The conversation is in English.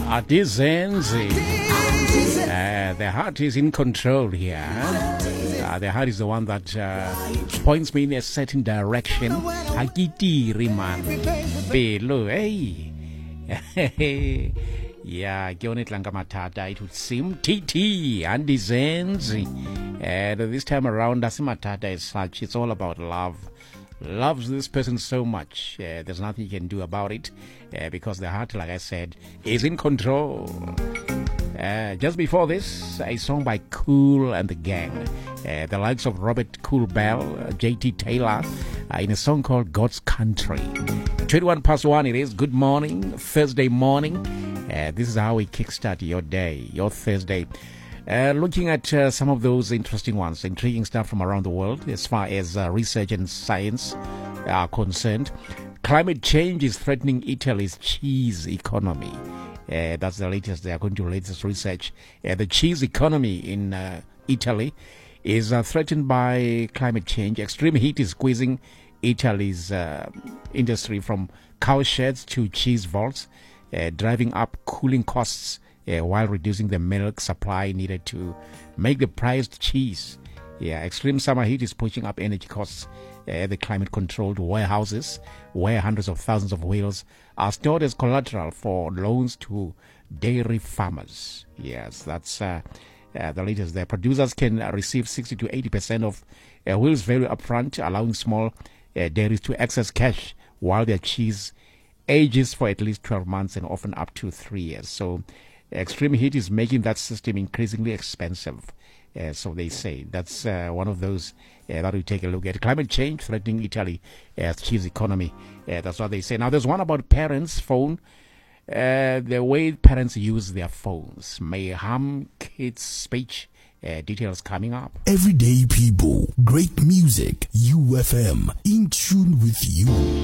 Adizenzi. The heart is in control here. The heart is the one that points me in a certain direction. Hakitiri man. Belo, hey. Yeah, Gyonetlanga Matata, it would seem TT and Dizenzi. And this time around, Asimatata is such, it's all about love. Loves this person so much. There's nothing you can do about it because the heart, like I said, is in control. Just before this, a song by Kool and the Gang. The likes of Robert Kool Bell, J.T. Taylor, in a song called God's Country. 1:21 it is. Good morning, Thursday morning. This is how we kickstart your day, your Thursday. Looking at some of those interesting ones, intriguing stuff from around the world as far as research and science are concerned. Climate change is threatening Italy's cheese economy. That's the latest. They are going to latest research. The cheese economy in Italy is threatened by climate change. Extreme heat is squeezing Italy's industry from cow sheds to cheese vaults, driving up cooling costs while reducing the milk supply needed to make the prized cheese. Extreme summer heat is pushing up energy costs. The climate-controlled warehouses, where hundreds of thousands of wheels are stored as collateral for loans to dairy farmers. Yes, that's the latest there. Producers can receive 60 to 80% of wheels value upfront, allowing small dairies to access cash while their cheese ages for at least 12 months and often up to 3 years. So extreme heat is making that system increasingly expensive. So they say that's one of those that we take a look at. Climate change threatening Italy's cheese economy. That's what they say. Now, there's one about parents' phone. The way parents use their phones may harm kids' speech. Details coming up. Everyday people, great music, UFM, in tune with you.